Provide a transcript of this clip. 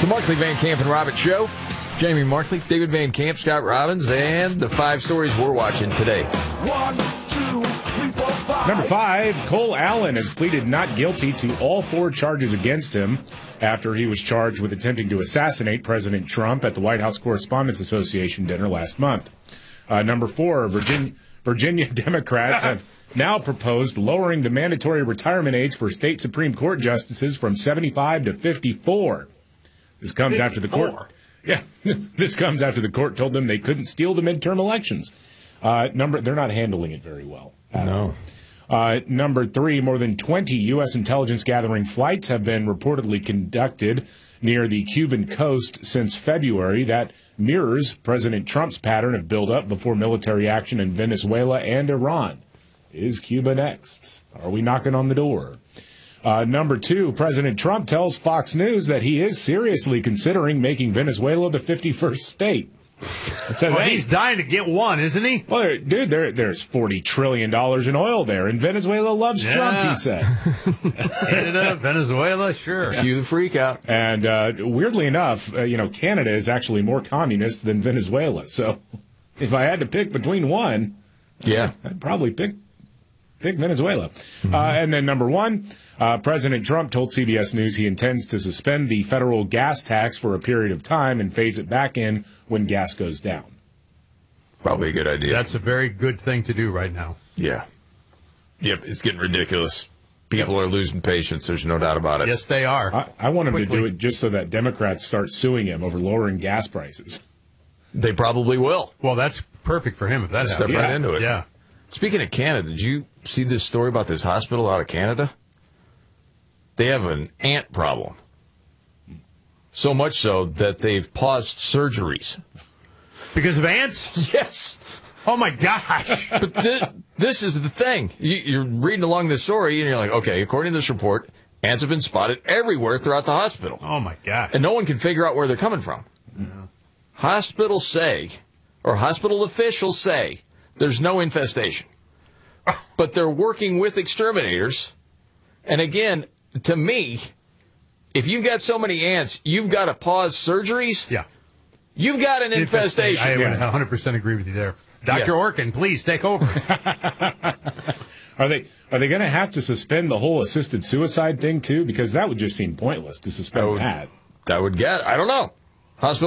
The Markley, Van Camp, and Robbins Show. Jamie Markley, David Van Camp, Scott Robbins, and the 5 stories we're watching today. 1, 2, 3, 4, 5. Number 5, Cole Allen has pleaded not guilty to all 4 charges against him after he was charged with attempting to assassinate President Trump at the White House Correspondents Association dinner last month. Number 4, Virginia Democrats have now proposed lowering the mandatory retirement age for state Supreme Court justices from 75 to 54. This comes after the court. Yeah, this comes after the court told them they couldn't steal the midterm elections. They're not handling it very well. No. Number 3, more than 20 U.S. intelligence gathering flights have been reportedly conducted near the Cuban coast since February. That mirrors President Trump's pattern of buildup before military action in Venezuela and Iran. Is Cuba next? Are we knocking on the door? Number 2, President Trump tells Fox News that he is seriously considering making Venezuela the 51st state. He's dying to get one, isn't he? Well, dude, there's $40 trillion in oil there, and Venezuela loves Trump, he said. Canada, Venezuela, sure. Cue the freak out. And weirdly enough, Canada is actually more communist than Venezuela. So if I had to pick between one, I'd probably pick Venezuela. Mm-hmm. And then number 1, President Trump told CBS News he intends to suspend the federal gas tax for a period of time and phase it back in when gas goes down. Probably a good idea. That's a very good thing to do right now. Yeah. Yep, it's getting ridiculous. People are losing patience. There's no doubt about it. Yes, they are. I want him to do it just so that Democrats start suing him over lowering gas prices. They probably will. Well, that's perfect for him if that happens. Step right into it. Yeah. Speaking of Canada, did you see this story about this hospital out of Canada? They have an ant problem. So much so that they've paused surgeries. Because of ants? Yes. Oh, my gosh. But this is the thing. You're reading along this story, and you're like, okay, according to this report, ants have been spotted everywhere throughout the hospital. Oh, my gosh. And no one can figure out where they're coming from. Yeah. Hospital officials say there's no infestation. But they're working with exterminators. And again, to me, if you've got so many ants, you've got to pause surgeries. Yeah. You've got an infestation. I would 100% agree with you there. Dr. Orkin, please take over. Are they going to have to suspend the whole assisted suicide thing, too? Because that would just seem pointless to suspend that. I don't know. Hospital